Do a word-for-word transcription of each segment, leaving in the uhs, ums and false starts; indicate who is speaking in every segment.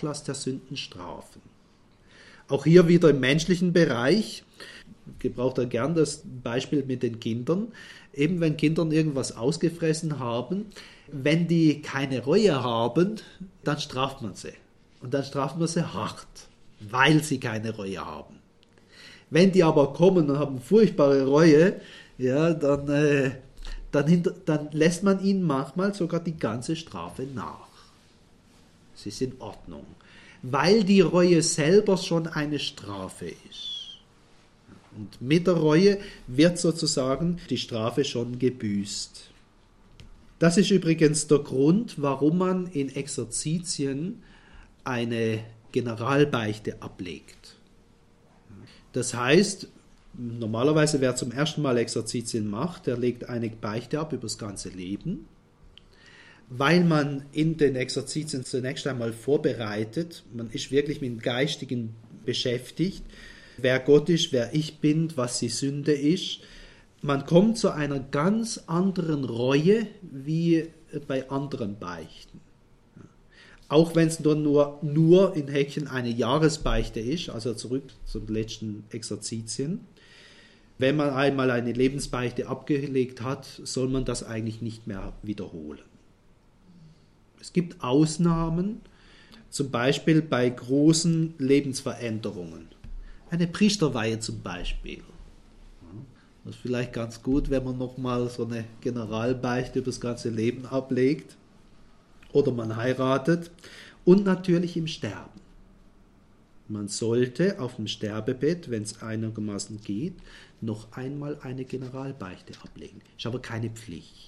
Speaker 1: Nachlass der Sündenstrafen. Auch hier wieder im menschlichen Bereich, gebraucht er gern das Beispiel mit den Kindern, eben wenn Kinder irgendwas ausgefressen haben, wenn die keine Reue haben, dann straft man sie. Und dann straft man sie hart, weil sie keine Reue haben. Wenn die aber kommen und haben furchtbare Reue, ja, dann, äh, dann, hinter, dann lässt man ihnen manchmal sogar die ganze Strafe nach. Es ist in Ordnung, weil die Reue selber schon eine Strafe ist. Und mit der Reue wird sozusagen die Strafe schon gebüßt. Das ist übrigens der Grund, warum man in Exerzitien eine Generalbeichte ablegt. Das heißt, normalerweise wer zum ersten Mal Exerzitien macht, der legt eine Beichte ab über das ganze Leben, weil man in den Exerzitien zunächst einmal vorbereitet, man ist wirklich mit dem Geistigen beschäftigt, wer Gott ist, wer ich bin, was die Sünde ist. Man kommt zu einer ganz anderen Reue wie bei anderen Beichten. Auch wenn es nur, nur, nur in Häkchen eine Jahresbeichte ist, also zurück zum letzten Exerzitien. Wenn man einmal eine Lebensbeichte abgelegt hat, soll man das eigentlich nicht mehr wiederholen. Es gibt Ausnahmen, zum Beispiel bei großen Lebensveränderungen. Eine Priesterweihe zum Beispiel. Das ist vielleicht ganz gut, wenn man nochmal so eine Generalbeichte über das ganze Leben ablegt. Oder man heiratet. Und natürlich im Sterben. Man sollte auf dem Sterbebett, wenn es einigermaßen geht, noch einmal eine Generalbeichte ablegen. Ist aber keine Pflicht.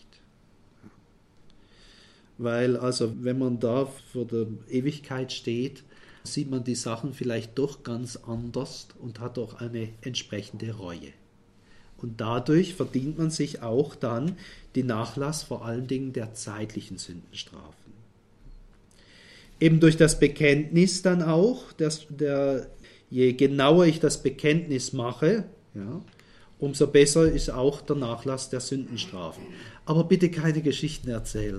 Speaker 1: Weil also, wenn man da vor der Ewigkeit steht, sieht man die Sachen vielleicht doch ganz anders und hat auch eine entsprechende Reue. Und dadurch verdient man sich auch dann den Nachlass vor allen Dingen der zeitlichen Sündenstrafen. Eben durch das Bekenntnis dann auch, dass der, je genauer ich das Bekenntnis mache, ja, umso besser ist auch der Nachlass der Sündenstrafen. Aber bitte keine Geschichten erzählt.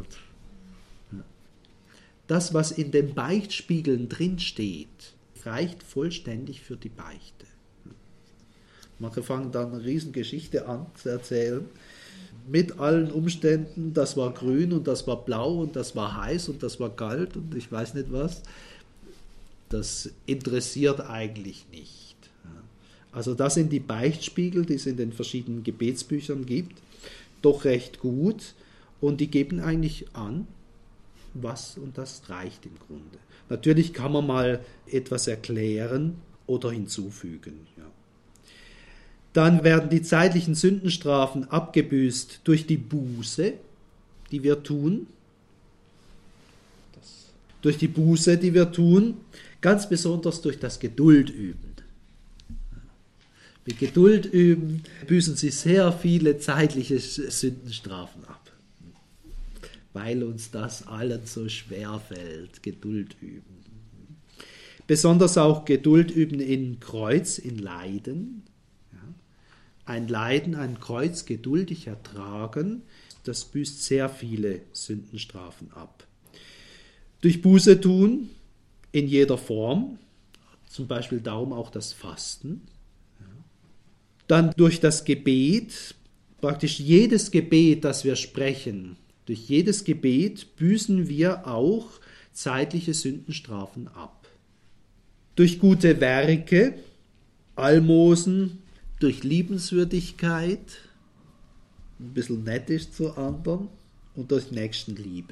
Speaker 1: Das, was in den Beichtspiegeln drinsteht, reicht vollständig für die Beichte. Manche fangen dann eine Riesengeschichte an zu erzählen, mit allen Umständen, das war grün und das war blau und das war heiß und das war kalt und ich weiß nicht was. Das interessiert eigentlich nicht. Also das sind die Beichtspiegel, die es in den verschiedenen Gebetsbüchern gibt, doch recht gut und die geben eigentlich an, was und das reicht im Grunde. Natürlich kann man mal etwas erklären oder hinzufügen. Ja. Dann werden die zeitlichen Sündenstrafen abgebüßt durch die Buße, die wir tun. Das. Durch die Buße, die wir tun, ganz besonders durch das Geduld üben. Mit Geduld üben büßen sie sehr viele zeitliche Sündenstrafen ab. Weil uns das allen so schwer fällt, Geduld üben. Besonders auch Geduld üben in Kreuz, in Leiden. Ja. Ein Leiden, ein Kreuz geduldig ertragen, das büßt sehr viele Sündenstrafen ab. Durch Buße tun, in jeder Form, zum Beispiel darum auch das Fasten. Ja. Dann durch das Gebet, praktisch jedes Gebet, das wir sprechen, durch jedes Gebet büßen wir auch zeitliche Sündenstrafen ab. Durch gute Werke, Almosen, durch Liebenswürdigkeit, ein bisschen nett ist zu anderen und durch Nächstenliebe.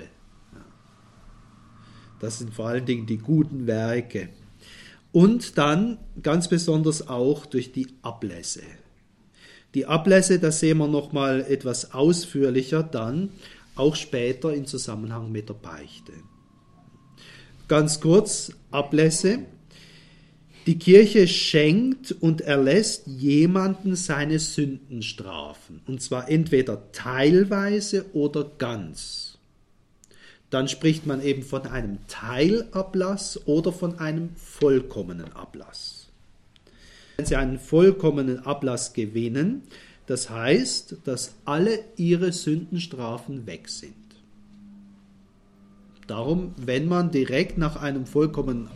Speaker 1: Das sind vor allen Dingen die guten Werke. Und dann ganz besonders auch durch die Ablässe. Die Ablässe, das sehen wir nochmal etwas ausführlicher dann, auch später im Zusammenhang mit der Beichte. Ganz kurz, Ablässe. Die Kirche schenkt und erlässt jemanden seine Sündenstrafen, und zwar entweder teilweise oder ganz. Dann spricht man eben von einem Teilablass oder von einem vollkommenen Ablass. Wenn Sie einen vollkommenen Ablass gewinnen, das heißt, dass alle ihre Sündenstrafen weg sind. Darum, wenn man direkt nach einem vollkommenen